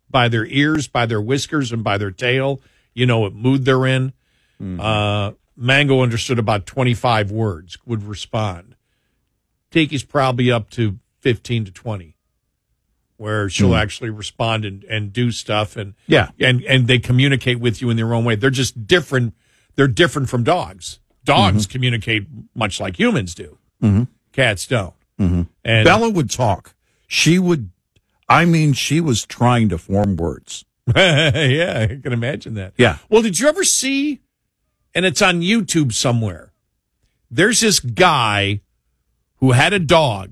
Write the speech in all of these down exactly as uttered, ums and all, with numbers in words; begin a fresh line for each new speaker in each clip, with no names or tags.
by their ears, by their whiskers, and by their tail, you know what mood they're in. Mm-hmm. Uh, Mango understood about twenty-five words, would respond. Tiki's probably up to fifteen to twenty, where she'll mm. actually respond and, and do stuff, and
yeah,
and and they communicate with you in their own way. They're just different. They're different from dogs. Dogs mm-hmm. communicate much like humans do.
Mm-hmm.
Cats don't.
Mm-hmm.
And
Bella would talk. She would. I mean, she was trying to form words.
Yeah, I can imagine that.
Yeah.
Well, did you ever see? And it's on YouTube somewhere. There's this guy who had a dog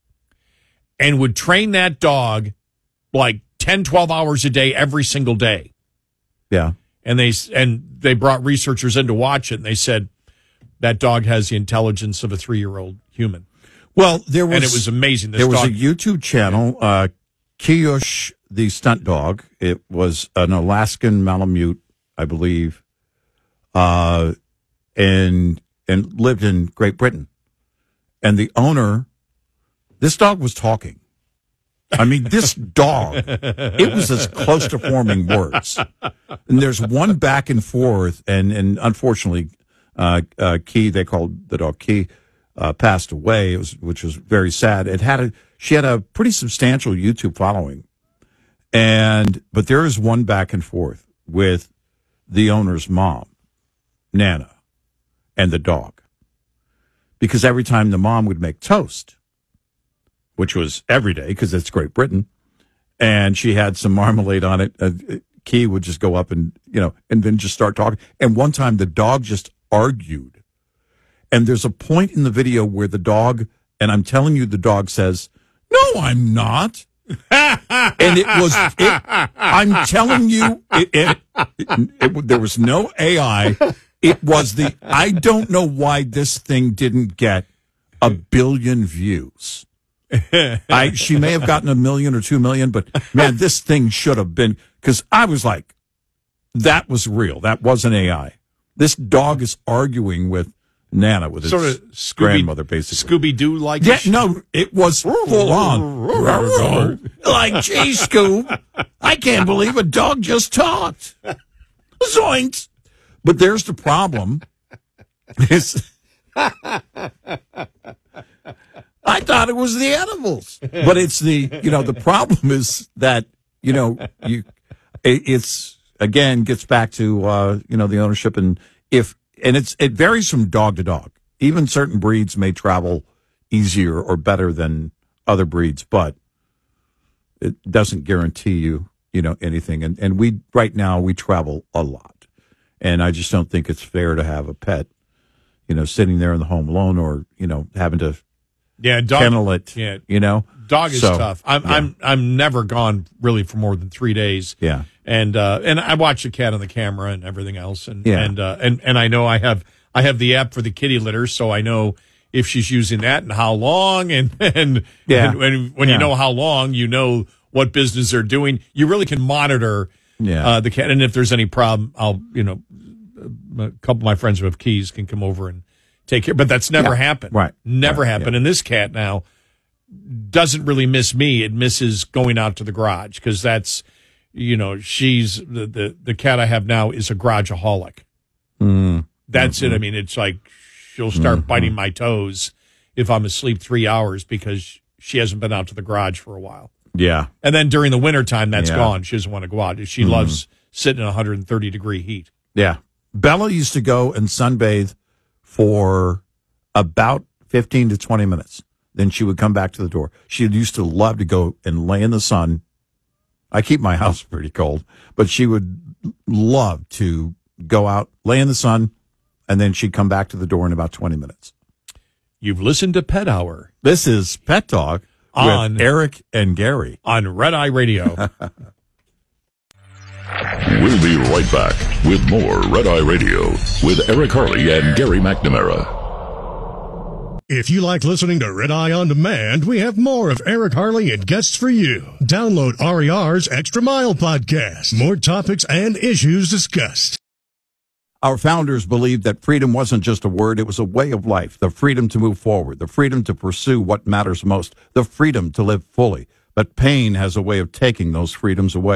and would train that dog like ten, twelve hours a day every single day.
Yeah.
And they and they brought researchers in to watch it, and they said that dog has the intelligence of a three-year-old human.
Well, there was...
And it was amazing. This
there was
dog,
a YouTube channel, uh, Kiyush, the stunt dog. It was an Alaskan Malamute, I believe, uh, and and lived in Great Britain. And the owner, this dog was talking. I mean, this dog, it was as close to forming words. And there's one back and forth, and, and unfortunately, uh, uh, Key, they called the dog Key, uh, passed away, it was, which was very sad. It had a, she had a pretty substantial YouTube following. And, but there is one back and forth with the owner's mom, Nana, and the dog. Because every time the mom would make toast, which was every day because it's Great Britain, and she had some marmalade on it, uh, Key would just go up and, you know, and then just start talking. And one time the dog just argued. And there's a point in the video where the dog, and I'm telling you, the dog says, "No, I'm not." And it was, it, I'm telling you, it, it, it, it, there was no A I. It was the, I don't know why this thing didn't get a billion views. I, she may have gotten a million or two million, but man, this thing should have been, because I was like, that was real. That wasn't A I. This dog is arguing with Nana, with
sort
its
of Scooby,
grandmother, basically.
Scooby-Doo like.
Yeah, no, it was full on. Like, gee, Scoob, I can't believe a dog just talked. Zoinks. But there's the problem. It's, I thought it was the animals, but it's the, you know, the problem is that, you know, you, it, it's, again, gets back to, uh, you know, the ownership, and if, and it's, it varies from dog to dog. Even certain breeds may travel easier or better than other breeds, but it doesn't guarantee you, you know, anything. And, and we, right now, we travel a lot. And I just don't think it's fair to have a pet, you know, sitting there in the home alone, or, you know, having to
yeah, dog,
kennel it,
yeah,
you know.
Dog is
so,
tough. I'm, yeah. I'm, I'm never gone really for more than three days.
Yeah.
And, uh, and I watch the cat on the camera and everything else. And,
yeah.
and, uh, and, and I know I have, I have the app for the kitty litter, so I know if she's using that and how long, and, and,
yeah.
and, and when
yeah.
you know how long, you know what business they're doing. You really can monitor,
yeah.
uh, the cat. And if there's any problem, I'll, you know, a couple of my friends who have keys can come over and take care. But that's never
yeah.
happened.
Right.
Never
right.
happened.
Yeah.
And this cat now doesn't really miss me. It misses going out to the garage, because that's, you know, she's the, the, the cat I have now is a garageaholic.
Mm.
That's
mm-hmm.
it. I mean, it's like she'll start
mm-hmm.
biting my toes if I'm asleep three hours because she hasn't been out to the garage for a while.
Yeah.
And then during the wintertime, that's
yeah.
gone. She doesn't want to go out. She mm-hmm. loves sitting in one hundred thirty degree heat.
Yeah. Bella used to go and sunbathe for about fifteen to twenty minutes. Then she would come back to the door. She used to love to go and lay in the sun. I keep my house pretty cold, but she would love to go out, lay in the sun, and then she'd come back to the door in about twenty minutes.
You've listened to Pet Hour.
This is Pet Talk
on
with Eric and Gary
on Red Eye Radio.
We'll be right back with more Red Eye Radio with Eric Harley and Gary McNamara.
If you like listening to Red Eye On Demand, we have more of Eric Harley and guests for you. Download R E R's Extra Mile podcast. More topics and issues discussed.
Our founders believed that freedom wasn't just a word, it was a way of life. The freedom to move forward, the freedom to pursue what matters most, the freedom to live fully. But pain has a way of taking those freedoms away.